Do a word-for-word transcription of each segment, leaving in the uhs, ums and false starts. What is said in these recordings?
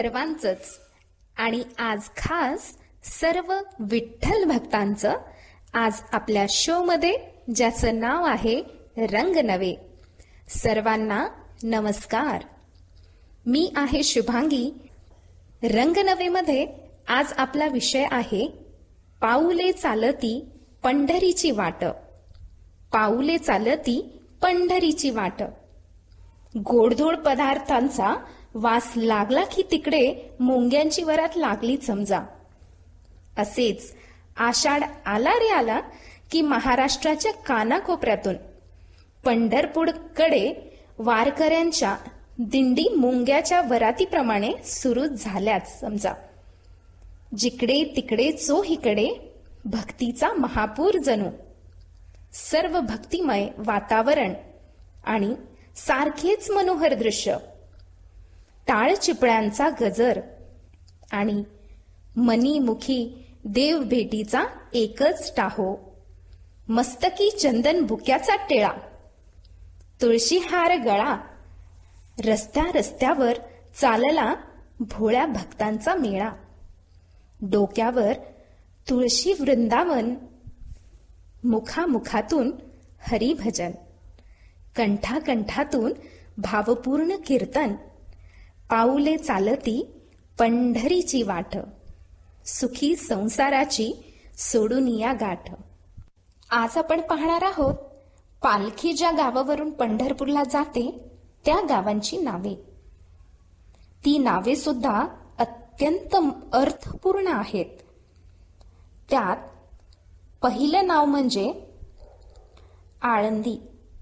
सर्वांचंच आणि आज खास सर्व विठ्ठल भक्तांचं आज आपल्या शो मध्ये ज्याचं नाव आहे रंग नवे. सर्वांना नमस्कार. मी आहे शुभांगी. रंग नवे मध्ये आज आपला विषय आहे पाऊले चालती पंढरीची वाट. पाऊले चालती पंढरीची वाट. गोडधोड पदार्थांचा वास लागला की तिकडे मुंग्यांची वरात लागली समजा. असेच आषाढ आला रे आला की महाराष्ट्राच्या कानाकोपऱ्यातून पंढरपूरकडे वारकऱ्यांच्या दिंडी मुंग्याच्या वरातीप्रमाणे सुरू झाल्याच समजा. जिकडे तिकडे चोहीकडे भक्तीचा महापूर जणू. सर्व भक्तिमय वातावरण आणि सारखेच मनोहर दृश्य. टाळ चिपळ्यांचा गजर आणि मनीमुखी देव भेटीचा एकच टाहो. मस्तकी चंदन बुक्याचा टिळा. तुळशी हार गळा. रस्त्या रस्त्यावर चालला भोळ्या भक्तांचा मेळा. डोक्यावर तुळशी वृंदावन. मुखामुखातून हरिभजन. कंठाकंठातून भावपूर्ण कीर्तन. पाऊले चालती पंढरीची वाट. सुखी संसाराची सोडून या गाठ. आज आपण पाहणार आहोत पालखी ज्या गावावरून पंढरपूरला जाते त्या गावांची नावे. ती नावे सुद्धा अत्यंत अर्थपूर्ण आहेत. त्यात पहिलं नाव म्हणजे आळंदी.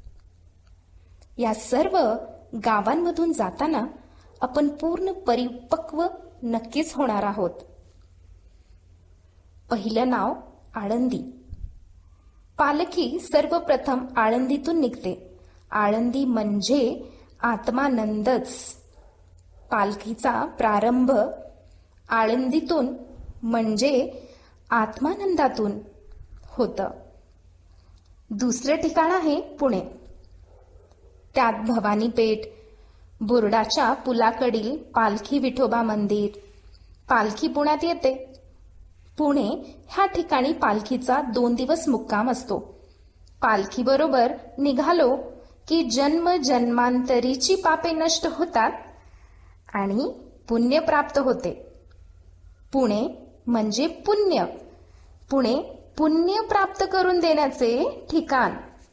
या सर्व गावांमधून जाताना आपण पूर्ण परिपक्व नक्कीच होणार आहोत. पहिलं नाव आळंदी. पालखी सर्वप्रथम आळंदीतून निघते. आळंदी म्हणजे आत्मानंदच. पालखीचा प्रारंभ आळंदीतून म्हणजे आत्मानंदातून होतं. दुसरं ठिकाण आहे पुणे. त्यात भवानी पेठ, बोर्डाच्या पुलाकडील पालखी विठोबा मंदिर. पालखी पुण्यात येते. पुणे ह्या ठिकाणी पालखीचा दोन दिवस मुक्काम असतो. पालखी बरोबर निघालो की जन्म जन्मांतरीची पापे नष्ट होतात आणि पुण्य प्राप्त होते. पुणे म्हणजे पुण्य. पुणे पुण्य प्राप्त करून देण्याचे ठिकाण.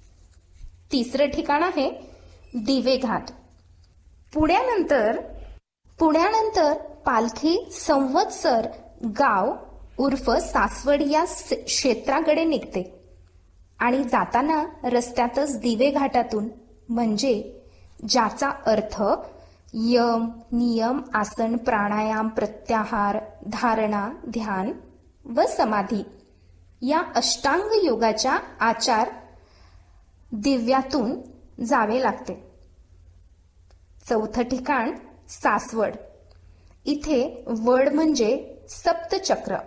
तिसरं ठिकाण आहे दिवे घाट. पुण्यानंतर पुण्यानंतर पालखी संवत्सर गाव उर्फ सासवड या क्षेत्राकडे निघते आणि जाताना रस्त्यातच दिवे घाटातून म्हणजे ज्याचा अर्थ यम, नियम, आसन, प्राणायाम, प्रत्याहार, धारणा, ध्यान व समाधी या अष्टांग योगाच्या आचार दिव्यातून जावे लागते. चौथं ठिकाण सासवड. इथे वड म्हणजे सप्तचक्र.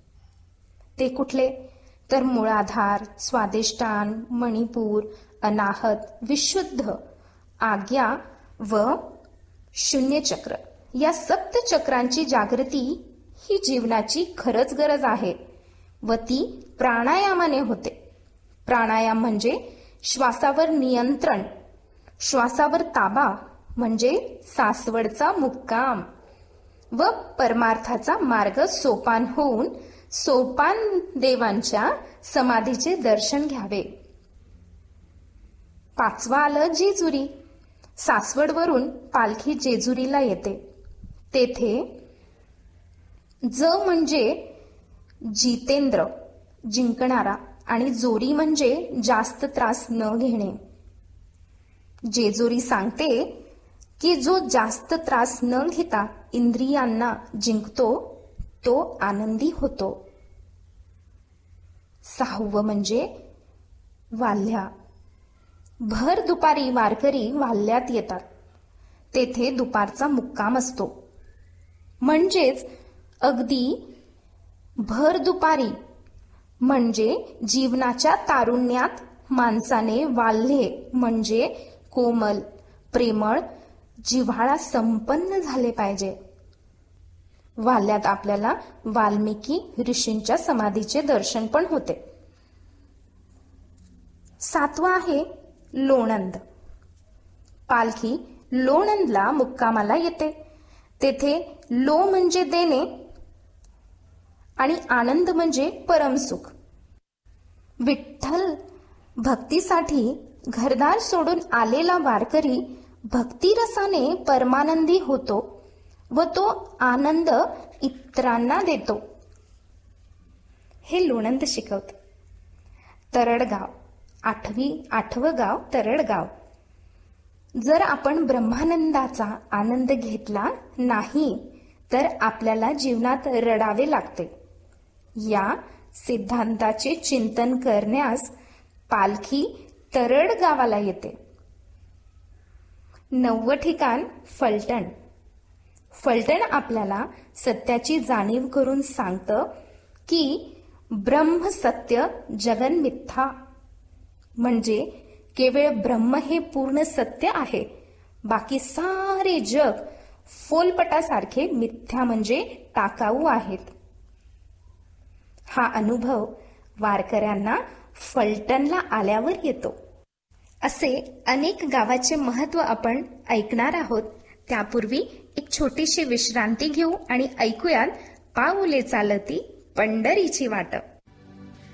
ते कुठले तर मूळाधार, स्वादिष्टान, मणिपूर, अनाहत, विशुद्ध, आज्ञा व शून्यचक्र. या सप्तचक्रांची जागृती ही जीवनाची खरंच गरज आहे व ती प्राणायामाने होते. प्राणायाम म्हणजे श्वासावर नियंत्रण, श्वासावर ताबा म्हणजे सासवडचा मुक्काम व परमार्थाचा मार्ग सोपान होऊन सोपान देवांच्या समाधीचे दर्शन घ्यावे. पाचवा आलं जेजुरी. सासवडवरून पालखी जेजुरीला येते. तेथे ज म्हणजे जितेंद्र, जिंकणारा आणि जोरी म्हणजे जास्त त्रास न घेणे. जेजुरी सांगते की जो जास्त त्रास न घेता इंद्रियांना जिंकतो तो आनंदी होतो. सहावं म्हणजे वाल्ह्या. भर दुपारी वारकरी वाल्ह्यात येतात. तेथे दुपारचा मुक्काम असतो. म्हणजेच अगदी भर दुपारी म्हणजे जीवनाच्या तारुण्यात माणसाने वाल्हे म्हणजे कोमल, प्रेमळ, जिव्हाळा संपन्न झाले पाहिजे. वाल्यात आपल्याला वाल्मिकी ऋषींच्या समाधीचे दर्शन पण होते. सातवा आहे लोणंद. पालखी लोणंदला मुक्कामाला येते. तेथे लो म्हणजे देणे आणि आनंद म्हणजे परमसुख. विठ्ठल भक्तीसाठी घरदार सोडून आलेला वारकरी भक्तिरसाने परमानंदी होतो व तो आनंद इतरांना देतो, हे लोणंद शिकवते. तरडगाव, आठवी आठवं गाव तरडगाव. जर आपण ब्रह्मानंदाचा आनंद घेतला नाही तर आपल्याला जीवनात रडावे लागते. या सिद्धांताचे चिंतन करण्यास पालखी तरड गावाला येते. नववं ठिकाण फलटण. फलटण आपल्याला सत्याची जाणीव करून सांगतं की ब्रह्म सत्य जगन मिथ्या, म्हणजे केवळ ब्रह्म हे पूर्ण सत्य आहे, बाकी सारे जग फोलपटासारखे मिथ्या म्हणजे टाकाऊ आहेत. हा अनुभव वारकऱ्यांना फलटणला आल्यावर येतो. असे अनेक गावाचे महत्व आपण ऐकणार आहोत. त्यापूर्वी एक छोटीशी विश्रांती घेऊ आणि ऐकूयात पाऊले चालती पंढरीची वाट.